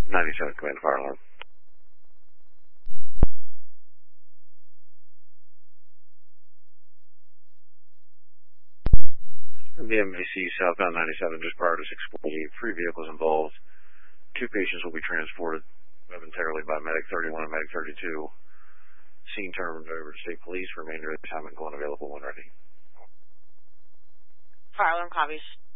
97 Command Fire Alarm. The MAC southbound 97 just prior to 648. 3 vehicles involved. 2 patients will be transported momentarily by Medic 31 and Medic 32. Scene turned over to State Police. Remainder of the assignment going available when ready. Fire alarm copies.